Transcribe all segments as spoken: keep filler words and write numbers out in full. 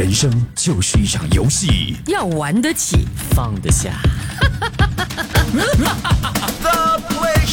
人生就是一场游戏， 要玩得起， 放得下。 The Play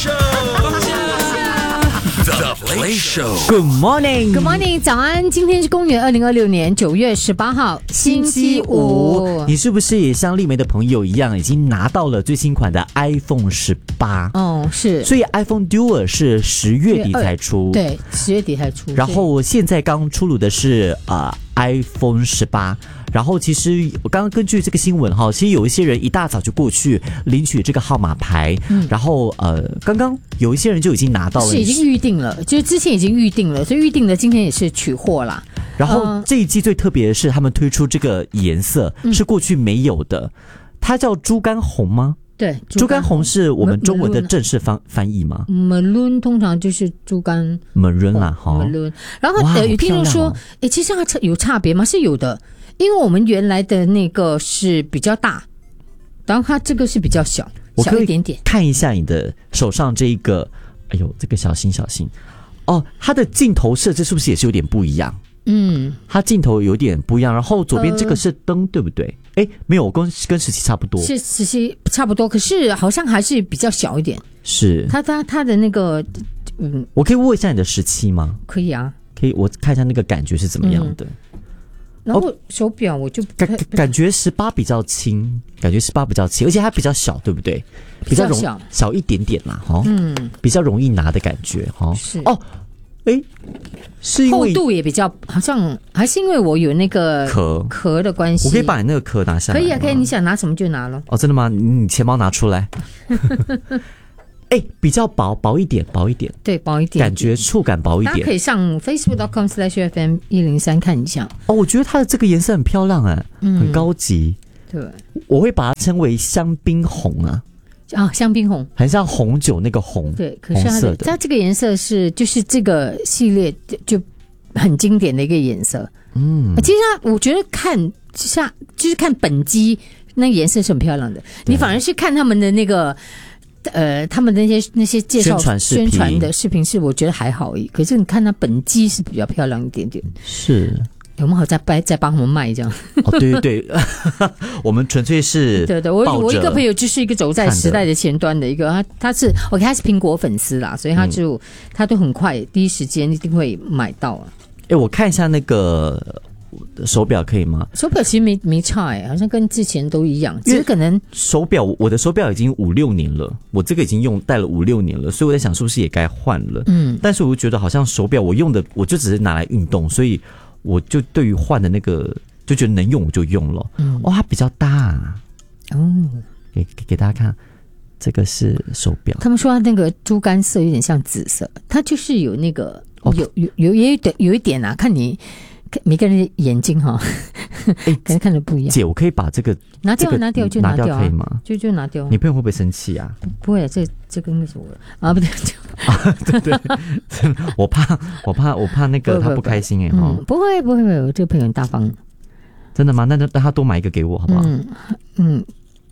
Show，The Play Show。Good morning，Good morning， 早安！今天是公元二零二六年九月十八号，星期五。 你是不是也像丽梅的朋友一样，已经拿到了最新款的 iPhone 十八？ 哦，是。 所以 iPhone Duo 是十月底才出， 对，十月底才出。 然后现在刚出炉的是呃 iPhone 十八。然后其实我刚刚根据这个新闻哈，其实有一些人一大早就过去领取这个号码牌，嗯、然后呃，刚刚有一些人就已经拿到了， 是已经预定了，就是之前已经预定了，所以预定的今天也是取货啦。 然后这一季最特别的是，他们推出这个颜色、嗯、是过去没有的，它叫猪肝红吗？ 对， 猪肝红是我们中文的正式翻翻译吗 ？Maroon 通常就是猪肝 Maroon 啦，哈 Maroon。然后呃，有听众说，哎、哦，其实它有差别吗？是有的。因为我们原来的那个是比较大，然后它这个是比较小，小一点点。 看一下你的手上这一个，哎呦，这个小心小心哦，它的镜头设置是不是也是有点不一样？嗯，它镜头有点不一样，然后左边这个是灯、呃，对不对？哎，没有，跟跟十七差不多， 是十七差不多，可是好像还是比较小一点。 是它它它的那个， 嗯，我可以握一下你的十七吗？ 可以啊， 可以，我看一下那个感觉是怎么样的。嗯， 然后手表我就感感觉十八比较轻，感觉十八比较轻，而且它比较小，对不对？比较容小小一点点啦，哈，嗯，比较容易拿的感觉，哈， 是哦，哎，是因为厚度也比较，好像还是因为我有那个壳壳的关系， 我可以把你那个壳拿下来， 可以啊，可以，你想拿什么就拿了。 哦，真的吗？你钱包拿出来。哎，比较薄薄一点，薄一点， 对，薄一点， 感觉触感薄一点。 大家可以上 facebook dot com slash f m 一零三看一下。 哦，我觉得它的这个颜色很漂亮哎、嗯，很高级。 对， 我会把它称为香槟红啊。 啊，香槟红， 很像红酒那个红。 对，可是它的它这个颜色是就是这个系列就很经典的一个颜色。嗯，其实它我觉得看下就是看本机那颜色是很漂亮的，你反而是看他们的那个。呃，他们的那些那些介绍宣传的视频是我觉得还好而已，可是你看它本机是比较漂亮一点点。 是， 有没有再再再帮我们卖这样？ 哦，对对对，我们纯粹是对对，我我一个朋友就是一个走在时代的前端的一个，他他是 OK， 他是苹果粉丝啦，所以他就、嗯、他都很快第一时间一定会买到啊。 哎，我看一下那个。手表可以吗？ 手表其实没没差哎、欸，好像跟之前都一样，只是可能手表我的手表已经五六年了，我这个已经用戴了五六年了，所以我在想是不是也该换了。嗯，但是我就觉得好像手表我用的我就只是拿来运动，所以我就对于换的那个就觉得能用我就用了。嗯，哦，它比较大、啊、哦，给给大家看，这个是手表。 他们说它那个猪肝色有点像紫色，它就是有那个、哦、有有有也有点有一点啊，看你。每个人的眼睛哈，可能看得不一样。 姐，我可以把这个拿掉，这个、拿掉就拿掉、啊， 可以吗？ 就就拿掉。 你朋友会不会生气啊？ 不, 不会，这这个应该是我的啊，不对， 啊，对对，我怕我怕我怕那个他不开心哎、欸、哈、 嗯，不会不会不会，我这个朋友很大方。 真的吗？那那他多买一个给我好不好？ 嗯嗯。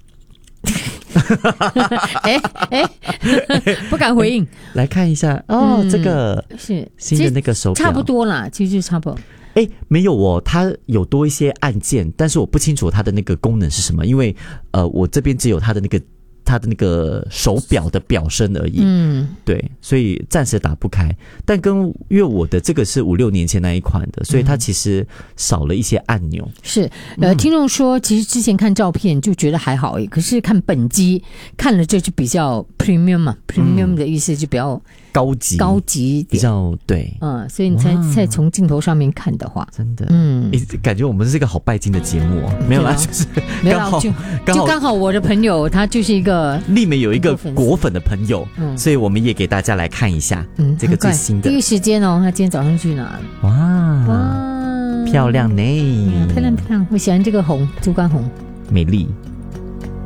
哎哎，不敢回应。 来看一下哦、嗯，这个是新的那个手表， 差不多啦，其实就差不多。 哎，没有哦，它有多一些按键，但是我不清楚它的那个功能是什么，因为呃，我这边只有它的那个它的那个手表的表身而已。嗯，对，所以暂时打不开。但跟因为我的这个是五六年前那一款的，所以它其实少了一些按钮。 是，呃，听众说，其实之前看照片就觉得还好而已，可是看本机看了这就比较 premium 嘛、嗯、，premium 的意思就比较。 高级高级一点比较对， 嗯，所以你才才从镜头上面看的话， 真的，嗯，感觉我们是一个好拜金的节目哦，没有啦，就是刚好就就刚好我的朋友他就是一个丽梅有一个果粉的朋友，嗯，所以我们也给大家来看一下，嗯，这个最新的第一时间哦，他今天早上去拿了， 哇哇，漂亮呢、 嗯，漂亮漂亮，我喜欢这个红猪肝红， 美丽。